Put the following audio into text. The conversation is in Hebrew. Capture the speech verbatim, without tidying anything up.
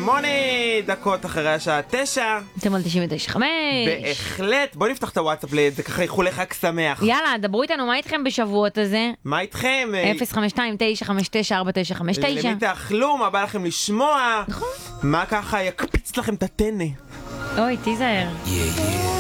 שמונה דקות אחרי השעה תשע. אתם על תשעים ותשע חמש. בהחלט. בוא נפתח את הוואטסאפ לזה, ככה איחולי חג שמח. יאללה, דברו איתנו, מה איתכם בשבועות הזה? מה איתכם? אפס חמש שתיים תשע חמש תשע ארבע תשע חמש תשע. למי תאכלו, מה בא לכם לשמוע? נכון. מה ככה יקפיץ לכם את הטנא? אוי, תיזהר. Yeah, yeah.